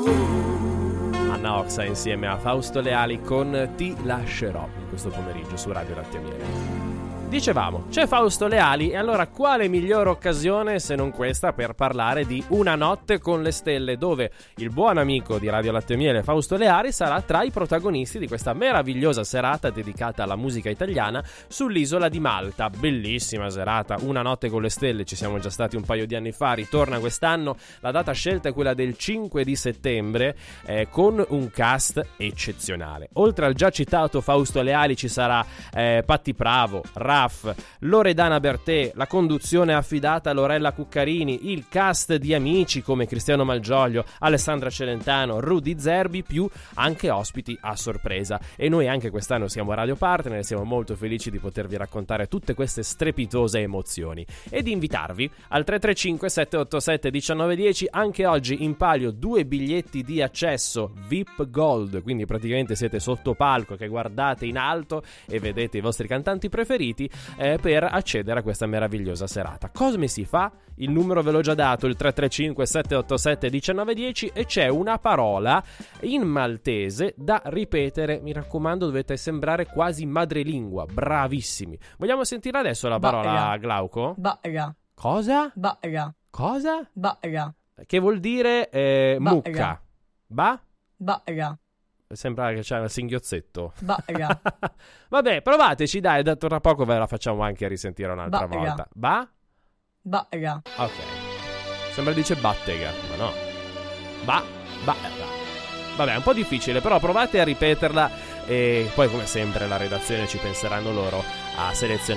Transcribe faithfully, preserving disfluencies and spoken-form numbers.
Anna Oxa insieme a Fausto Leali con Ti lascerò in questo pomeriggio su Radio Latte e Miele. Dicevamo, c'è Fausto Leali e allora quale migliore occasione se non questa per parlare di Una notte con le stelle, dove il buon amico di Radio Latte e Miele Fausto Leali sarà tra i protagonisti di questa meravigliosa serata dedicata alla musica italiana sull'isola di Malta. Bellissima serata, Una notte con le stelle, ci siamo già stati un paio di anni fa, ritorna quest'anno, la data scelta è quella del cinque di settembre eh, con un cast eccezionale. Oltre al già citato Fausto Leali ci sarà eh, Patti Pravo, Loredana Bertè, la conduzione affidata a Lorella Cuccarini, il cast di amici come Cristiano Malgioglio, Alessandra Celentano, Rudy Zerbi, più anche ospiti a sorpresa. E noi anche quest'anno siamo Radio Partner e siamo molto felici di potervi raccontare tutte queste strepitose emozioni e di invitarvi al tre tre cinque sette otto sette uno nove uno zero. Anche oggi in palio due biglietti di accesso V I P Gold, quindi praticamente siete sotto palco che guardate in alto e vedete i vostri cantanti preferiti Eh, per accedere a questa meravigliosa serata. Come si fa? Il numero ve l'ho già dato, il tre tre cinque sette otto sette uno nove uno zero, e c'è una parola in maltese da ripetere. Mi raccomando, dovete sembrare quasi madrelingua, bravissimi. Vogliamo sentire adesso la parola, Baega. Glauco? Baega. Cosa? Baega. Cosa? Baega. Che vuol dire eh, mucca. Ba? Baega. Sembra che c'è un singhiozzetto. Baega. Vabbè, provateci, dai, da tra poco ve la facciamo anche risentire un'altra Baega. volta. Ba? Baega. Ok. Sembra dice battega, ma no. Ba, ba, ba. Vabbè, è un po' difficile, però provate a ripeterla e poi come sempre la redazione ci penseranno loro a selezionare